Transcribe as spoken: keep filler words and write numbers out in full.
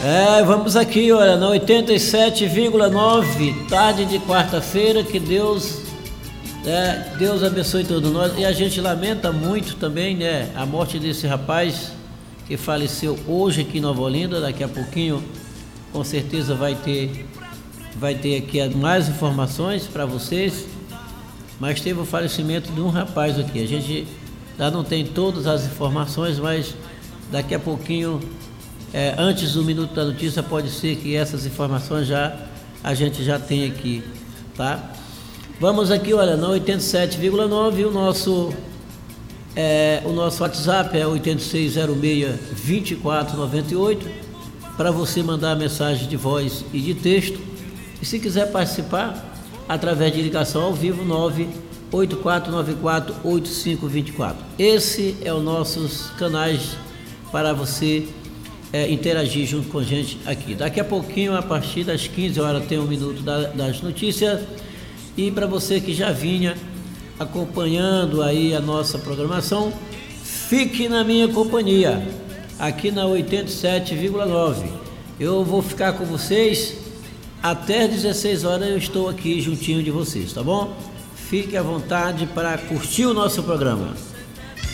É, vamos aqui, olha, na oitenta e sete vírgula nove, tarde de quarta-feira, que Deus, é, Deus abençoe todos nós. E a gente lamenta muito também, né, a morte desse rapaz que faleceu hoje aqui em Nova Olinda. Daqui a pouquinho, com certeza vai ter, vai ter aqui mais informações para vocês. Mas teve o falecimento de um rapaz aqui. A gente já não tem todas as informações, mas daqui a pouquinho, é, antes do Minuto da Notícia, pode ser que essas informações já a gente já tem aqui, tá? Vamos aqui, olha, na oitenta e sete vírgula nove, o nosso, é, o nosso WhatsApp é oito seis zero seis, dois quatro nove oito, para você mandar mensagem de voz e de texto. E se quiser participar, através de ligação ao vivo, nove oito quatro nove quatro oito cinco dois quatro. Esse é os nossos canais para você é, interagir junto com a gente aqui. Daqui a pouquinho, a partir das quinze horas, tem um minuto da, das notícias. E para você que já vinha acompanhando aí a nossa programação, fique na minha companhia, aqui na oitenta e sete vírgula nove. Eu vou ficar com vocês até às dezesseis horas. Eu estou aqui juntinho de vocês, tá bom? Fique à vontade para curtir o nosso programa.